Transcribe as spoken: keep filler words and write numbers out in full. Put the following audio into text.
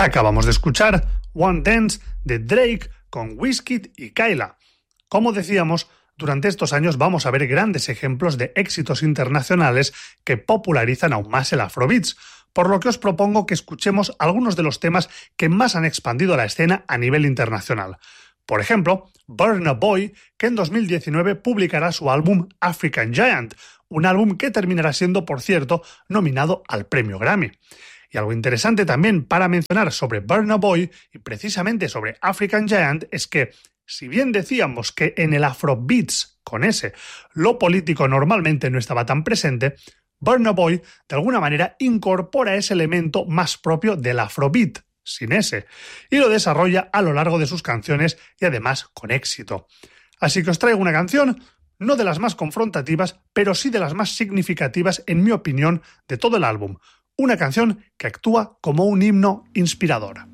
Acabamos de escuchar One Dance de Drake con Wizkid y Kyla. Como decíamos, durante estos años vamos a ver grandes ejemplos de éxitos internacionales que popularizan aún más el Afrobeats, por lo que os propongo que escuchemos algunos de los temas que más han expandido la escena a nivel internacional. Por ejemplo, Burna Boy, que en dos mil diecinueve publicará su álbum African Giant, un álbum que terminará siendo, por cierto, nominado al premio Grammy. Y algo interesante también para mencionar sobre Burna Boy y precisamente sobre African Giant es que, si bien decíamos que en el Afrobeats, con ese, lo político normalmente no estaba tan presente, Burna Boy de alguna manera incorpora ese elemento más propio del Afrobeat, sin ese, y lo desarrolla a lo largo de sus canciones y además con éxito. Así que os traigo una canción, no de las más confrontativas, pero sí de las más significativas en mi opinión de todo el álbum. Una canción que actúa como un himno inspirador.